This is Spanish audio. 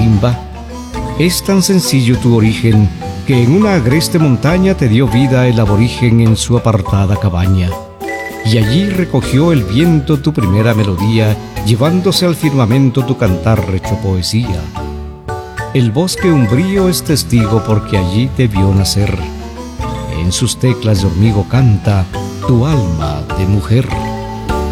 marimba. Es tan sencillo tu origen que en una agreste montaña te dio vida el aborigen en su apartada cabaña. Y allí recogió el viento tu primera melodía, llevándose al firmamento tu cantar hecho poesía. El bosque umbrío es testigo porque allí te vio nacer. En sus teclas de hormigo canta tu alma de mujer.